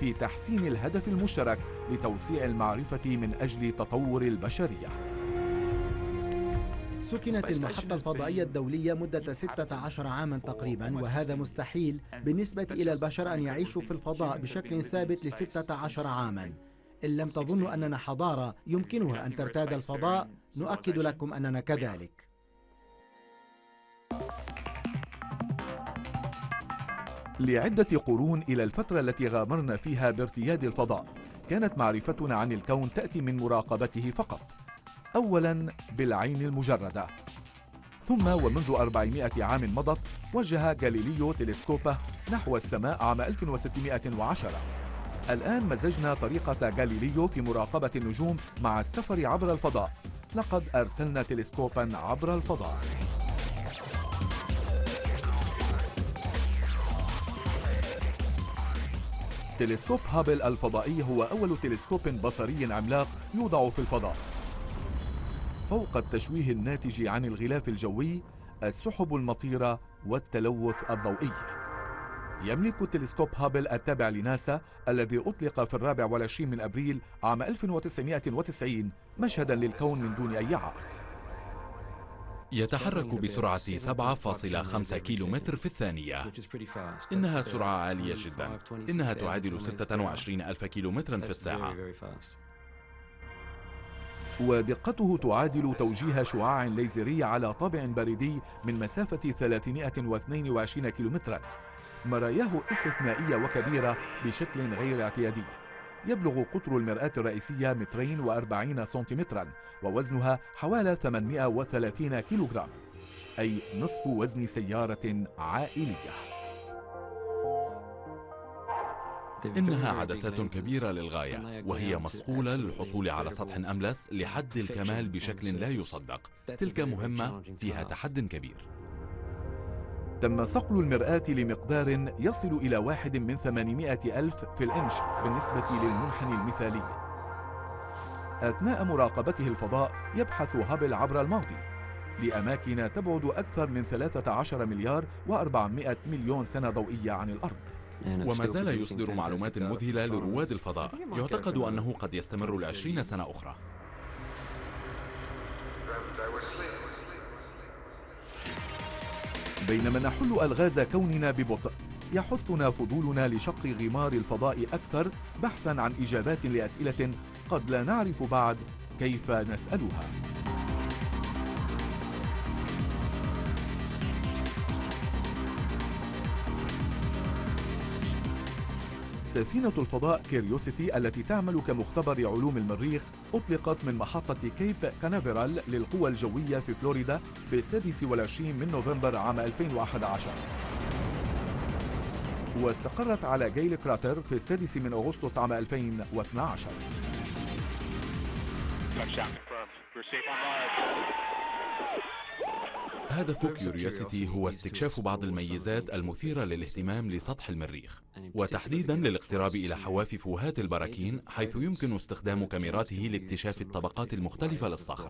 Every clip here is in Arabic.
في تحسين الهدف المشترك لتوسيع المعرفة من أجل تطور البشرية. سكنت المحطة الفضائية الدولية مدة 16 عاما تقريبا، وهذا مستحيل بالنسبة إلى البشر أن يعيشوا في الفضاء بشكل ثابت ل16 عاما. إن لم تظنوا أننا حضارة يمكنها أن ترتاد الفضاء، نؤكد لكم أننا كذلك. لعدة قرون إلى الفترة التي غامرنا فيها بارتياد الفضاء، كانت معرفتنا عن الكون تأتي من مراقبته فقط، أولا بالعين المجردة، ثم ومنذ 400 عام مضت وجه غاليليو تلسكوبه نحو السماء عام 1610. الآن مزجنا طريقة غاليليو في مراقبة النجوم مع السفر عبر الفضاء. لقد أرسلنا تلسكوبا عبر الفضاء. تلسكوب هابل الفضائي هو أول تلسكوب بصري عملاق يوضع في الفضاء. فوق التشويه الناتج عن الغلاف الجوي، السحب المطيرة والتلوث الضوئي، يملك تلسكوب هابل التابع لناسا الذي أطلق في 24 من أبريل عام 1990 مشهدا للكون من دون أي عائق. يتحرك بسرعة 7.5 كيلومتر في الثانية. إنها سرعة عالية جدا، إنها تعادل 26,000 كيلومتر في الساعة، ودقته تعادل توجيه شعاع ليزري على طابع بريدي من مسافة 322 كيلومترا. مراياه استثنائية وكبيرة بشكل غير اعتيادي. يبلغ قطر المرآة الرئيسية 240 سنتيمترا، ووزنها حوالي 830 كيلوغرام، أي نصف وزن سيارة عائلية. إنها عدسات كبيرة للغاية، وهي مصقولة للحصول على سطح أملس لحد الكمال بشكل لا يصدق. تلك مهمة فيها تحد كبير. تم صقل المرآة لمقدار يصل إلى 1 من 800 ألف في الإنش بالنسبة للمنحني المثالي. أثناء مراقبته الفضاء يبحث هابل عبر الماضي لأماكن تبعد أكثر من 13 مليار و400 مليون سنة ضوئية عن الأرض، وما زال يصدر معلومات مذهلة لرواد الفضاء. يعتقد أنه قد يستمر ل20 سنة أخرى. بينما نحل ألغاز كوننا ببطء، يحثنا فضولنا لشق غمار الفضاء أكثر بحثا عن إجابات لأسئلة قد لا نعرف بعد كيف نسألها. سفينة الفضاء كيوريوسيتي التي تعمل كمختبر علوم المريخ أطلقت من محطة كيب كانافيرال للقوى الجوية في فلوريدا في 26 من نوفمبر عام 2011، واستقرت على جيل كراتر في 6 من أغسطس عام 2012. هدف كيوريوسيتي هو استكشاف بعض الميزات المثيرة للاهتمام لسطح المريخ، وتحديدا للاقتراب إلى حواف فوهات البراكين، حيث يمكن استخدام كاميراته لاكتشاف الطبقات المختلفة للصخر.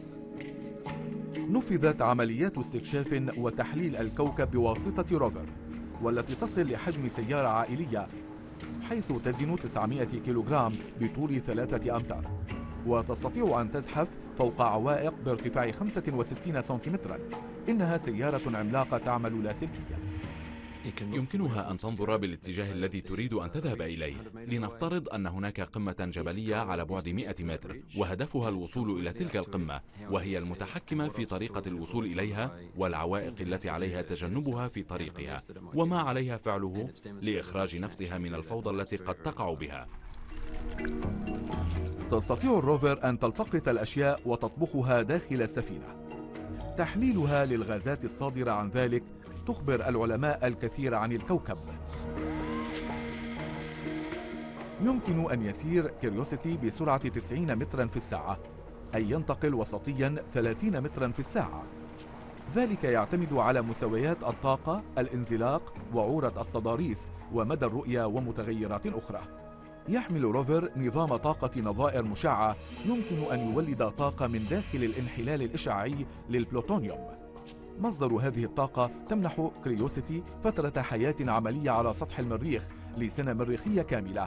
نفذت عمليات استكشاف وتحليل الكوكب بواسطة روفر، والتي تصل لحجم سيارة عائلية، حيث تزن 900 كيلوغرام بطول 3 أمتار، وتستطيع أن تزحف فوق عوائق بارتفاع 65 سنتيمترا. إنها سيارة عملاقة تعمل لاسلكيا. يمكنها أن تنظر بالاتجاه الذي تريد أن تذهب إليه. لنفترض أن هناك قمة جبلية على بعد 100 متر، وهدفها الوصول إلى تلك القمة، وهي المتحكمة في طريقة الوصول إليها والعوائق التي عليها تجنبها في طريقها، وما عليها فعله لإخراج نفسها من الفوضى التي قد تقع بها. تستطيع الروفر أن تلتقط الأشياء وتطبخها داخل السفينة. تحليلها للغازات الصادرة عن ذلك تخبر العلماء الكثير عن الكوكب. يمكن أن يسير كيوريوسيتي بسرعة 90 مترا في الساعة، أي ينتقل وسطيا 30 مترا في الساعة. ذلك يعتمد على مستويات الطاقة، الانزلاق، وعورة التضاريس، ومدى الرؤية، ومتغيرات أخرى. يحمل روفر نظام طاقة نظائر مشعة يمكن أن يولد طاقة من داخل الانحلال الإشعاعي للبلوتونيوم. مصدر هذه الطاقة تمنح كيوريوسيتي فترة حياة عملية على سطح المريخ لسنة مريخية كاملة،